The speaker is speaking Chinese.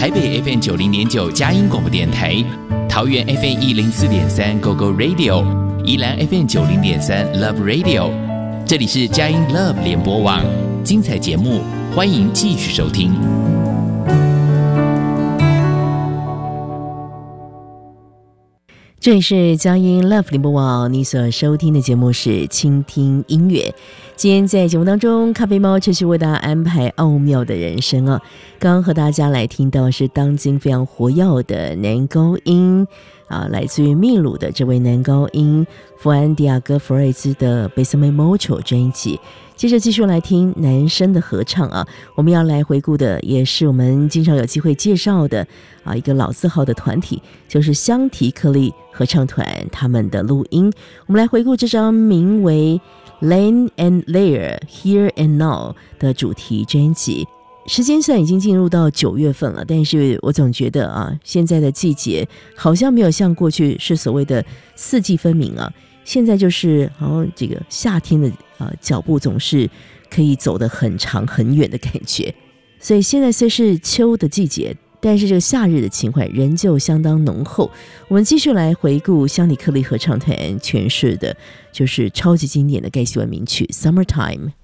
台北 FM 90.9佳音广播电台，桃园 FM 104.3 GO GO Radio， 宜兰 FM 90.3 Love Radio。这里是佳音 Love 联播网，精彩节目，欢迎继续收听。 这里是佳音 Love 联播网，你所收听的节目是倾听音乐。今天在节目当中，咖啡猫持续为大家安排奥妙的人生啊。刚刚和大家来听到是当今非常活跃的男高音啊，来自于秘鲁的这位男高音弗安迪亚哥·弗瑞兹的《Besame Mucho》专辑。接着继续来听男生的合唱啊，我们要来回顾的也是我们经常有机会介绍的一个老字号的团体，就是香缇克利合唱团他们的录音。我们来回顾这张名为 Lane and Layer Here and Now 的主题专辑。时间虽然已经进入到9月份了，但是我总觉得现在的季节好像没有像过去是所谓的四季分明啊。现在就是好像这个夏天的脚步总是可以走得很长很远的感觉，所以现在虽是秋的季节，但是这个夏日的情怀仍旧相当浓厚。我们继续来回顾香缇克利合唱团诠释的就是超级经典的盖希文名曲 Summertime。